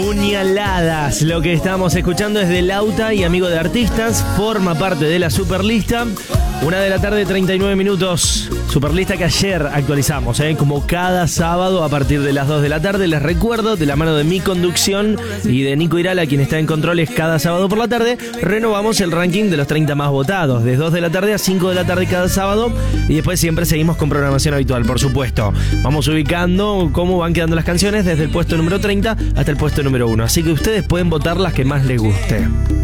Puñaladas. Lo que estamos escuchando es de Lauta y Amigo de Artistas. Forma parte de la Superlista. 1:39 p.m. Superlista que ayer actualizamos, como cada sábado a partir de las 2 de la tarde. Les recuerdo, de la mano de mi conducción y de Nico Irala, quien está en controles cada sábado por la tarde, renovamos el ranking de los 30 más votados, de 2 de la tarde a 5 de la tarde cada sábado. Y después siempre seguimos con programación habitual, por supuesto. Vamos ubicando cómo van quedando las canciones desde el puesto número 30 hasta el puesto número 1. Así que ustedes pueden votar las que más les guste.